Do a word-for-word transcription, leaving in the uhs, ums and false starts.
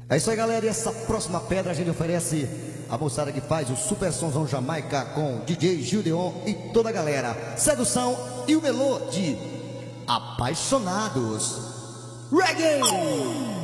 É isso aí, galera, e essa próxima pedra a gente oferece a moçada que faz o Super Sonzão Jamaica com D J Gildeon e toda a galera. Sedução e o melô de Apaixonados Reggae.